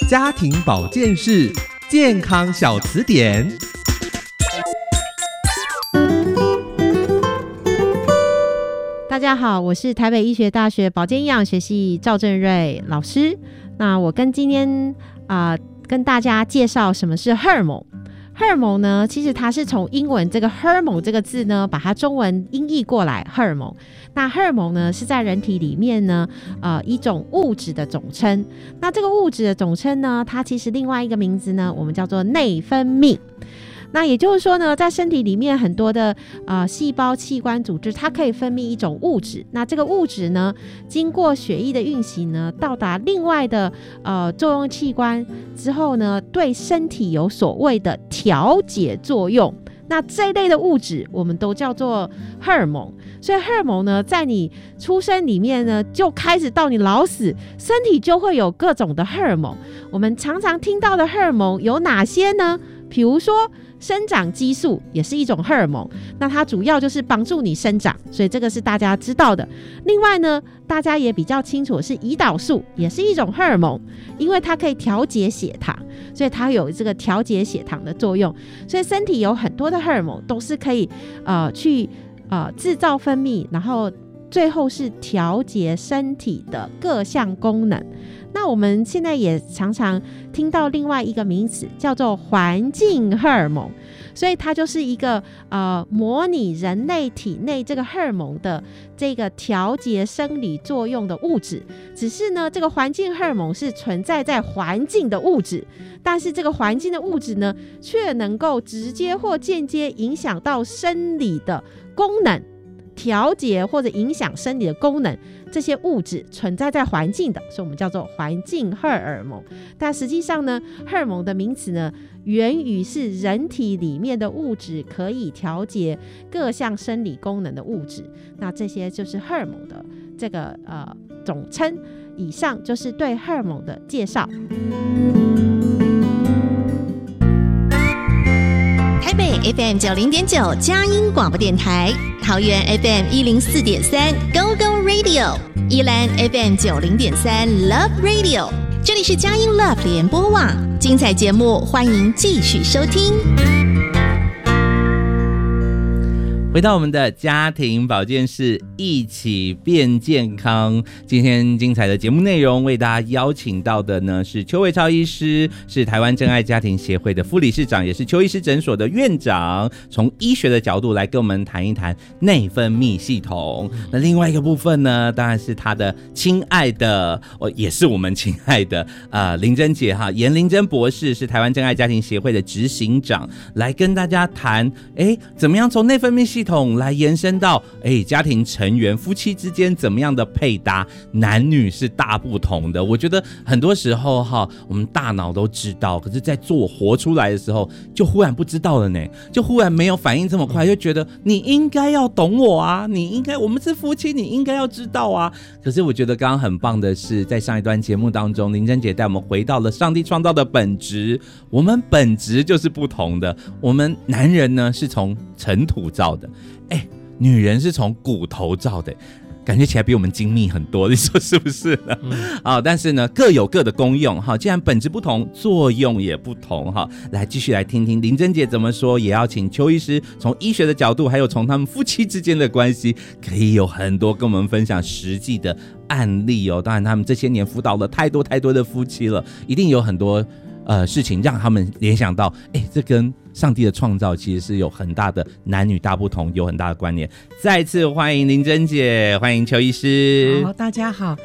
家庭保健室健康小词典。 大家好，我是台北医学大学保健营养学系赵正瑞老师。那我今天跟大家介绍什么是荷尔蒙。荷尔蒙呢，其实它是从英文这个 hormone 这个字呢，把它中文音译过来，荷尔蒙。那荷尔蒙呢，是在人体里面呢，一种物质的总称。那这个物质的总称呢，它其实另外一个名字呢，我们叫做内分泌。那也就是说呢，在身体里面很多的细胞、器官、组织，它可以分泌一种物质。那这个物质呢，经过血液的运行呢，到达另外的作用器官之后呢，对身体有所谓的调节作用。那这一类的物质我们都叫做荷尔蒙。所以荷尔蒙呢，在你出生里面呢，就开始到你老死，身体就会有各种的荷尔蒙。我们常常听到的荷尔蒙有哪些呢？比如说生长激素也是一种荷尔蒙，那它主要就是帮助你生长，所以这个是大家知道的。另外呢，大家也比较清楚是胰岛素也是一种荷尔蒙，因为它可以调节血糖，所以它有这个调节血糖的作用。所以身体有很多的荷尔蒙都是可以去制造分泌，然后最后是调节身体的各项功能。那我们现在也常常听到另外一个名词叫做环境荷尔蒙，所以它就是一个模拟人类体内这个荷尔蒙的这个调节生理作用的物质。只是呢，这个环境荷尔蒙是存在在环境的物质，但是这个环境的物质呢，却能够直接或间接影响到生理的功能，调节或者影响生理的功能，这些物质存在在环境的，所以我们叫做环境荷尔蒙。但实际上呢，荷尔蒙的名词呢，源于是人体里面的物质可以调节各项生理功能的物质。那这些就是荷尔蒙的这个总称。以上就是对荷尔蒙的介绍。 台北 FM 90.9佳音广播电台，桃园 FM 104.3 Go Go Radio， 宜兰 FM 90.3 Love Radio， 这里是佳音 Love 联播网，精彩节目欢迎继续收听。 回到我们的家庭保健室，一起变健康。今天精彩的节目内容，为大家邀请到的呢是邱卫超医师，是台湾真爱家庭协会的副理事长，也是邱医师诊所的院长。从医学的角度来跟我们谈一谈内分泌系统。那另外一个部分呢，当然是他的亲爱的，也是我们亲爱的林珍姐哈，严玲珍博士是台湾真爱家庭协会的执行长，来跟大家谈，怎么样从内分泌系统来延伸到家庭成员夫妻之间怎么样的配搭，男女是大不同的。我觉得很多时候我们大脑都知道，可是在做活出来的时候就忽然不知道了呢，就忽然没有反应这么快，就觉得你应该要懂我啊，你应该，我们是夫妻，你应该要知道啊。可是我觉得刚刚很棒的是，在上一段节目当中，林珍姐带我们回到了上帝创造的本质，我们本质就是不同的。我们男人呢是从尘土造的，女人是从骨头造的，感觉起来比我们精密很多，你说是不是呢？但是呢，各有各的功用。既然本质不同，作用也不同。来继续来听听林珍姐怎么说，也要请邱医师从医学的角度，还有从他们夫妻之间的关系，可以有很多跟我们分享实际的案例哦。当然，他们这些年辅导了太多太多的夫妻了，一定有很多事情让他们联想到，这跟上帝的创造其实是有很大的男女大不同，有很大的关联。再次欢迎林珍姐，欢迎邱医师。 好，大家好。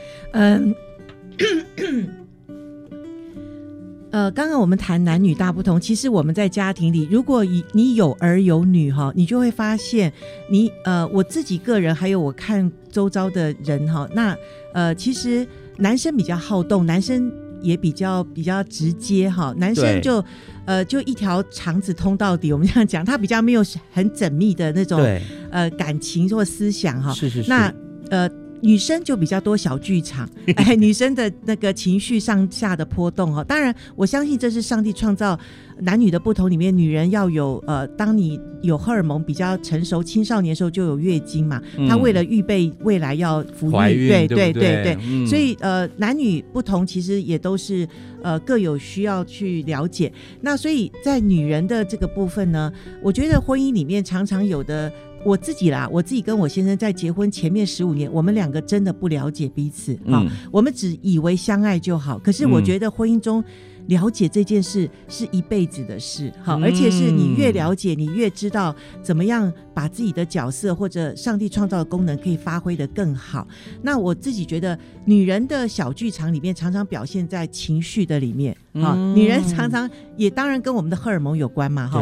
刚刚我们谈男女大不同，其实我们在家庭里，如果你有儿有女你就会发现我自己个人还有我看周遭的人那其实男生比较好动，男生也比较直接男生就一条肠子通到底，我们这样讲，他比较没有很缜密的那种感情或思想是。 那女生就比较多小剧场，女生的那个情绪上下的波动哈。当然，我相信这是上帝创造男女的不同里面，女人要有当你有荷尔蒙比较成熟，青少年的时候就有月经嘛，她为了预备未来要抚育，对，所以男女不同，其实也都是各有需要去了解。那所以在女人的这个部分呢，我觉得婚姻里面常常有的。我自己跟我先生在结婚前面15年，我们两个真的不了解彼此我们只以为相爱就好。可是我觉得婚姻中了解这件事是一辈子的事，而且是你越了解，你越知道怎么样把自己的角色或者上帝创造的功能可以发挥得更好。那我自己觉得，女人的小剧场里面常常表现在情绪的里面，女人常常也当然跟我们的荷尔蒙有关嘛，